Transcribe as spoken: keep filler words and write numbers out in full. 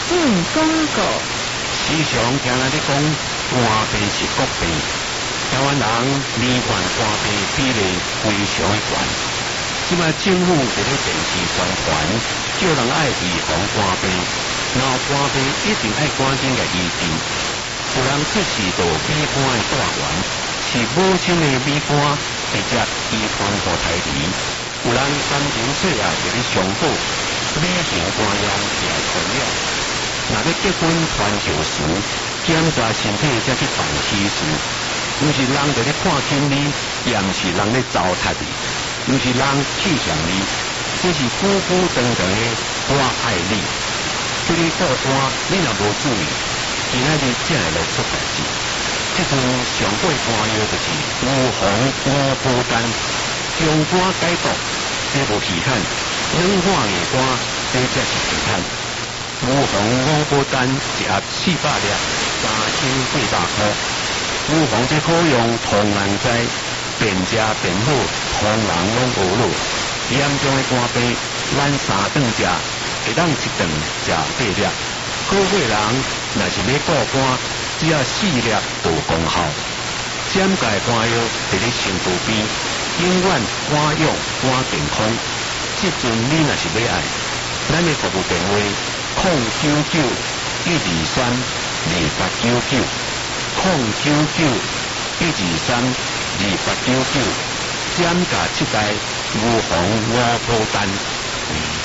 进广告。 时常听人咧讲，肝病是国病，台湾人罹患肝病比例非常的高。即摆政府伫咧电视宣传，叫人爱预防肝病，然后肝病一定爱赶紧来医治。有人出世到美肝的大源，是母亲的美肝直接遗传给胎儿。有人三从细汉就咧上补，美型肝炎也传了。若要结婚传寿时，检查身体才去办喜事，毋是人在咧看紧你，也毋是人咧糟蹋你，毋是人气向你，这是孤孤单单的我爱你。对你过单，你若无注意，今仔日才会来出代志。这阵上过肝药就是乌黄乌波丹，中肝解毒，这无稀罕；软化硬肝，这才是稀罕。乌黄乌波丹一盒四百粒，三千八百块。乌黄这可用同人在便食便好，同人拢学落。严重的肝病，咱三顿食，会当一顿食八粒。好货人若是要顾肝，只要四粒就有功效。减钙肝药伫咧身躯边，永远肝用肝健康。即阵你若是要爱，咱的服务电话：零九九一二三二八九九，零九九一二三二八九九，减价七代无红五波丹。